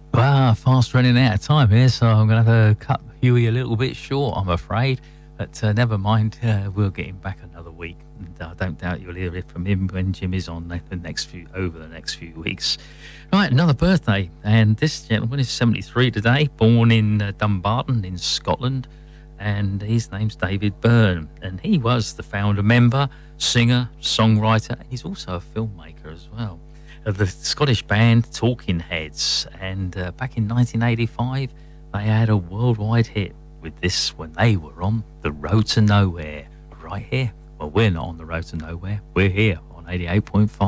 Fast running out of time here, so I'm going to have to cut Huey a little bit short, I'm afraid. But never mind, we'll get him back another week. And I don't doubt you'll hear it from him when Jim is on over the next few weeks. Right, another birthday. And this gentleman is 73 today, born in Dumbarton in Scotland. And his name's David Byrne. And he was the founder member, singer, songwriter. And he's also a filmmaker as well. The Scottish band Talking Heads, and back in 1985 they had a worldwide hit with this when they were on the road to nowhere right here. Well, we're not on the road to nowhere, we're here on 88.5.